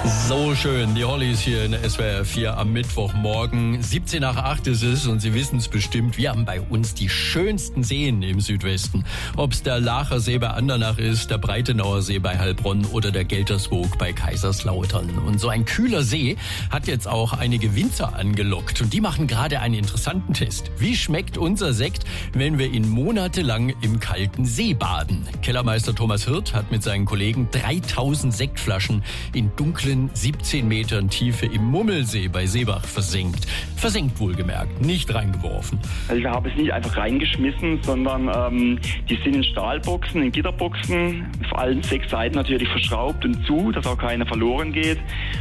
So schön, die Hollies hier in SWR 4 am Mittwochmorgen. 17 nach 8 ist es und Sie wissen es bestimmt, wir haben bei uns die schönsten Seen im Südwesten. Ob es der Laacher See bei Andernach ist, der Breitenauer See bei Heilbronn oder der Gelterswoog bei Kaiserslautern. Und so ein kühler See hat jetzt auch einige Winzer angelockt und die machen gerade einen interessanten Test. Wie schmeckt unser Sekt, wenn wir ihn monatelang im kalten See baden? Kellermeister Thomas Hirt hat mit seinen Kollegen 3000 Sektflaschen in dunklen 17 Metern Tiefe im Mummelsee bei Seebach versenkt. Versenkt wohlgemerkt, nicht reingeworfen. Also wir haben es nicht einfach reingeschmissen, sondern die sind in Stahlboxen, in Gitterboxen, auf allen 6 Seiten natürlich verschraubt und zu, dass auch keiner verloren geht.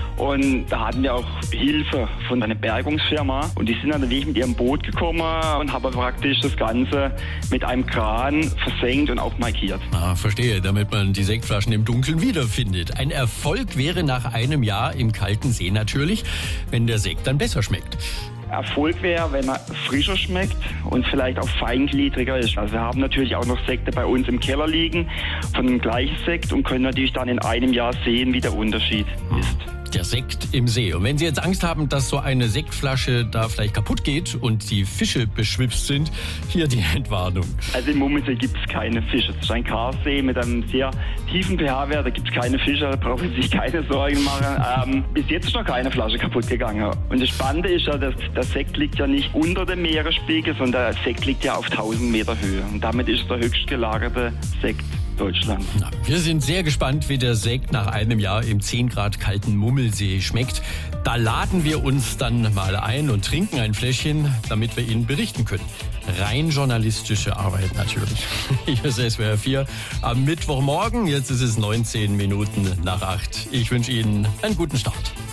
Und da hatten wir auch Hilfe von einer Bergungsfirma und die sind dann wirklich mit ihrem Boot gekommen und haben praktisch das Ganze mit einem Kran versenkt und auch markiert. Ah, verstehe, damit man die Sektflaschen im Dunkeln wiederfindet. Ein Erfolg wäre nach einem Jahr im kalten See natürlich, wenn der Sekt dann besser schmeckt. Erfolg wäre, wenn er frischer schmeckt und vielleicht auch feingliedriger ist. Also wir haben natürlich auch noch Sekte bei uns im Keller liegen von dem gleichen Sekt und können natürlich dann in einem Jahr sehen, wie der Unterschied ist. Der Sekt im See. Und wenn Sie jetzt Angst haben, dass so eine Sektflasche da vielleicht kaputt geht und die Fische beschwipst sind, hier die Entwarnung. Also im Mummelsee gibt es keine Fische. Es ist ein Karsee mit einem sehr tiefen pH-Wert. Da gibt es keine Fische, da brauchen Sie sich keine Sorgen machen. Bis jetzt ist noch keine Flasche kaputt gegangen. Und das Spannende ist ja, dass der Sekt liegt ja nicht unter dem Meeresspiegel, sondern der Sekt liegt ja auf 1000 Meter Höhe. Und damit ist es der höchst gelagerte Sekt Deutschlands. Wir sind sehr gespannt, wie der Sekt nach einem Jahr im 10 Grad kalten Mummelsee schmeckt. Da laden wir uns dann mal ein und trinken ein Fläschchen, damit wir Ihnen berichten können. Rein journalistische Arbeit natürlich. Hier ist SWR 4 am Mittwochmorgen. Jetzt ist es 19 Minuten nach 8. Ich wünsche Ihnen einen guten Start.